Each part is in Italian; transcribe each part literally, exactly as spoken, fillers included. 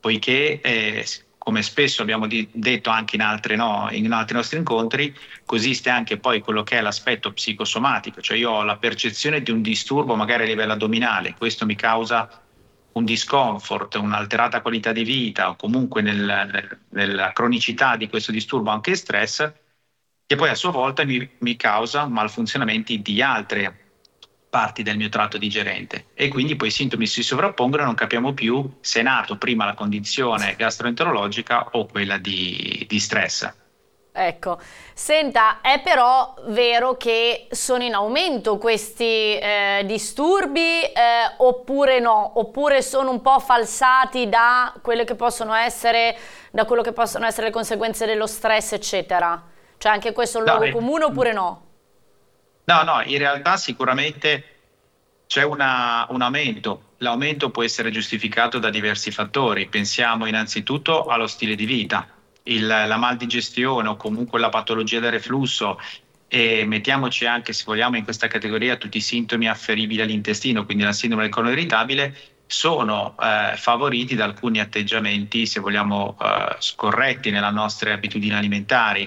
poiché eh, come spesso abbiamo di- detto anche in, altre, no, in altri nostri incontri, esiste anche poi quello che è l'aspetto psicosomatico, cioè io ho la percezione di un disturbo magari a livello addominale, questo mi causa un discomfort, un'alterata qualità di vita o comunque nel- nel- nella cronicità di questo disturbo anche stress, che poi a sua volta mi, mi causa malfunzionamenti di altre parti del mio tratto digerente e quindi poi i sintomi si sovrappongono e non capiamo più se è nato prima la condizione gastroenterologica o quella di, di stress. Ecco, senta, è però vero che sono in aumento questi eh, disturbi eh, oppure no? Oppure sono un po' falsati da quelle che possono essere, da quello che possono essere le conseguenze dello stress, eccetera? Cioè anche questo è un No, luogo eh, comune oppure no? no, no, in realtà sicuramente c'è una- un aumento. L'aumento può essere giustificato da diversi fattori. Pensiamo innanzitutto allo stile di vita, il- la maldigestione o comunque la patologia del reflusso e mettiamoci anche, se vogliamo, in questa categoria tutti i sintomi afferibili all'intestino, quindi la sindrome del colon irritabile, sono eh, favoriti da alcuni atteggiamenti, se vogliamo, eh, scorretti nelle nostre abitudini alimentari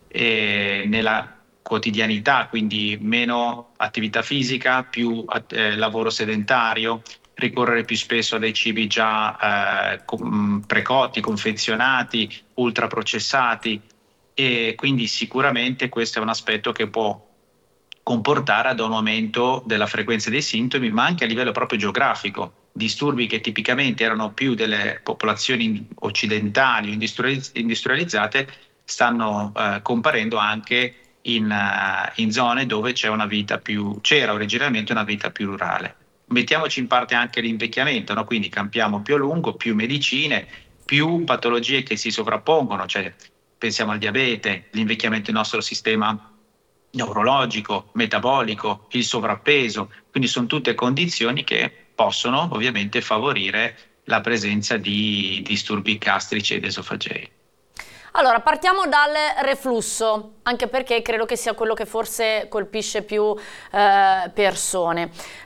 e nella quotidianità, quindi meno attività fisica, più eh, lavoro sedentario, ricorrere più spesso a dei cibi già eh, com- precotti, confezionati, ultraprocessati e quindi sicuramente questo è un aspetto che può comportare ad un aumento della frequenza dei sintomi, ma anche a livello proprio geografico. Disturbi che tipicamente erano più delle popolazioni occidentali o industrializz- industrializzate stanno eh, comparendo anche in, eh, in zone dove c'è una vita più, c'era originariamente una vita più rurale. Mettiamoci in parte anche l'invecchiamento, no? Quindi campiamo più a lungo, più medicine, più patologie che si sovrappongono, cioè pensiamo al diabete, l'invecchiamento del nostro sistema neurologico, metabolico, il sovrappeso, quindi sono tutte condizioni che possono ovviamente favorire la presenza di disturbi gastrici ed esofagei. Allora, partiamo dal reflusso, anche perché credo che sia quello che forse colpisce più eh, persone.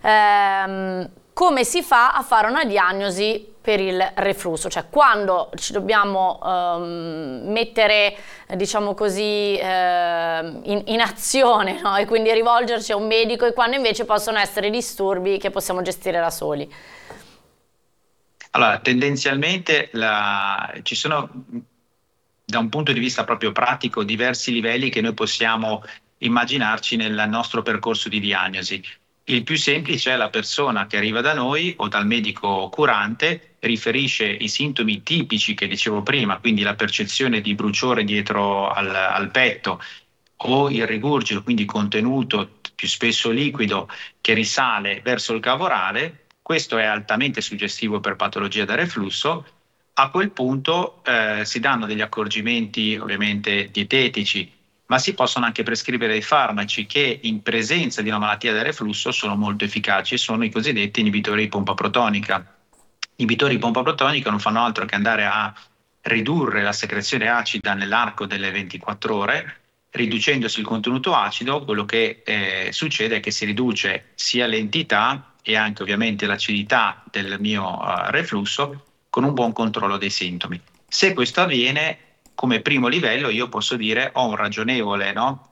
Ehm, come si fa a fare una diagnosi per il reflusso? Cioè, quando ci dobbiamo ehm, mettere, diciamo così, ehm, in, in azione, no? E quindi rivolgerci a un medico e quando invece possono essere disturbi che possiamo gestire da soli. Allora, tendenzialmente la- ci sono da un punto di vista proprio pratico diversi livelli che noi possiamo immaginarci nel nostro percorso di diagnosi. Il più semplice è la persona che arriva da noi o dal medico curante, riferisce i sintomi tipici che dicevo prima, quindi la percezione di bruciore dietro al, al petto o il rigurgito, quindi contenuto più spesso liquido che risale verso il cavo orale. Questo è altamente suggestivo per patologia da reflusso. A quel punto eh, si danno degli accorgimenti ovviamente dietetici, ma si possono anche prescrivere dei farmaci che in presenza di una malattia da reflusso sono molto efficaci, sono i cosiddetti inibitori di pompa protonica. Inibitori di pompa protonica non fanno altro che andare a ridurre la secrezione acida nell'arco delle ventiquattro ore. Riducendosi il contenuto acido, quello che eh, succede è che si riduce sia l'entità e anche ovviamente l'acidità del mio eh, reflusso con un buon controllo dei sintomi. Se questo avviene, come primo livello, io posso dire ho un ragionevole, no?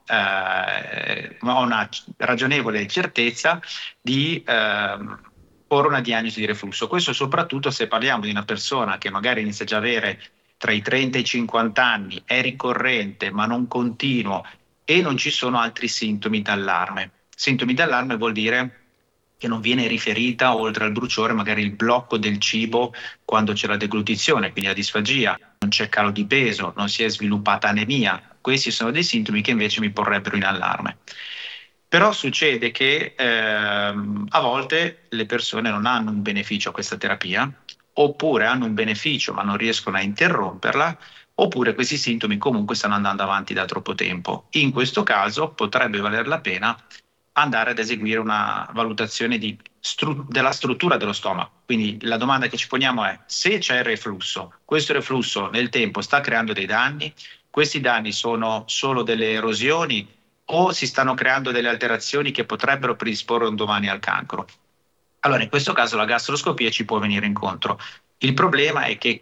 Eh, ho una ragionevole certezza di ehm, porre una diagnosi di reflusso. Questo soprattutto se parliamo di una persona che magari inizia già a avere tra i trenta e i cinquanta anni, è ricorrente ma non continuo e non ci sono altri sintomi d'allarme. Sintomi d'allarme vuol dire che non viene riferita, oltre al bruciore, magari il blocco del cibo quando c'è la deglutizione, quindi la disfagia, non c'è calo di peso, non si è sviluppata anemia. Questi sono dei sintomi che invece mi porrebbero in allarme. Però succede che ehm, a volte le persone non hanno un beneficio a questa terapia, oppure hanno un beneficio ma non riescono a interromperla, oppure questi sintomi comunque stanno andando avanti da troppo tempo. In questo caso potrebbe valer la pena andare ad eseguire una valutazione di stru- della struttura dello stomaco. Quindi la domanda che ci poniamo è se c'è il reflusso, questo reflusso nel tempo sta creando dei danni, questi danni sono solo delle erosioni o si stanno creando delle alterazioni che potrebbero predisporre un domani al cancro. Allora, in questo caso la gastroscopia ci può venire incontro. Il problema è che